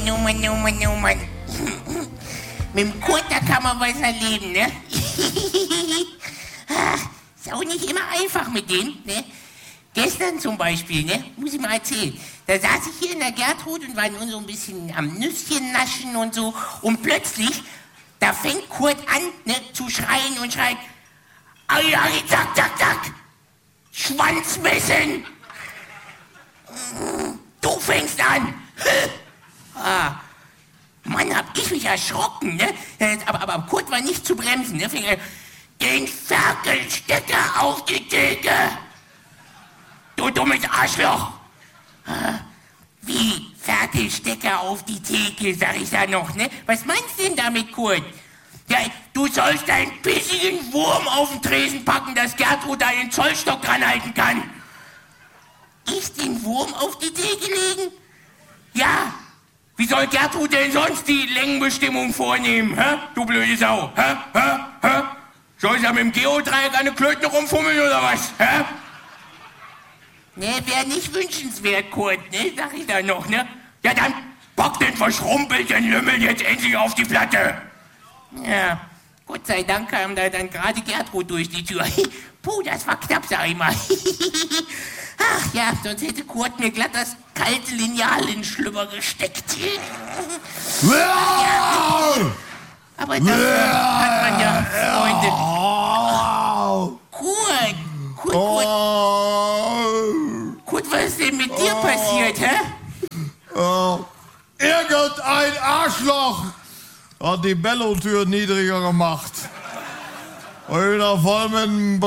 oh Mann, oh Mann, oh Mann. Mit dem Kurt, da kann man was erleben, ne? Ist auch nicht immer einfach mit denen, ne? Gestern zum Beispiel, ne? Muss ich mal erzählen. Da saß ich hier in der Gertrud und war nur so ein bisschen am Nüsschen naschen und so. Und plötzlich, da fängt Kurt an, ne, zu schreien und schreit, ai, ai, zack, zack, zack. Schwanzmessen. Du fängst an. Mann, hab ich mich erschrocken, ne? Aber Kurt war nicht zu bremsen, ne? Den Ferkelstecker auf die Theke. Du dummes Arschloch. Wie Ferkelstecker auf die Theke, sag ich da noch, ne? Was meinst du denn damit, Kurt? Ja, du sollst einen bissigen Wurm auf den Tresen packen, dass Gertrud da den Zollstock dran halten kann. Ich den Wurm auf die Theke legen? Ja. Wie soll Gertrud denn sonst die Längenbestimmung vornehmen, hä? Du blöde Sau, hä? Soll sie da mit dem Geodreieck an den Klöten rumfummeln oder was, hä? Ne, wäre nicht wünschenswert, Kurt, ne? Sag ich da noch, ne? Ja, dann pack den verschrumpelten Lümmel jetzt endlich auf die Platte. Ja, Gott sei Dank kam da dann gerade Gertrud durch die Tür. Puh, das war knapp, sag ich mal. Ach ja, sonst hätte Kurt mir glatt das kalte Lineal in den Schlüpper gesteckt. Ja, aber dafür hat man ja Freunde. Kurt, was ist denn mit dir passiert, hä? Irgendein Arschloch hat die Bellotür niedriger gemacht. Oder voll mit